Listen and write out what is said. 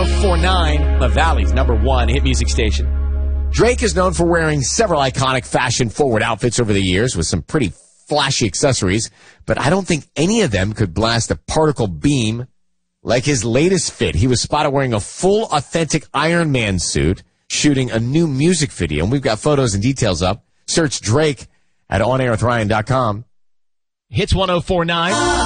1049, the Valley's #1 hit music station. Drake is known for wearing several iconic fashion-forward outfits over the years with some pretty flashy accessories, but I don't think any of them could blast a particle beam like his latest fit. He was spotted wearing a full, authentic Iron Man suit, shooting a new music video, and we've got photos and details up. Search Drake at onairwithryan.com. Hits 1049.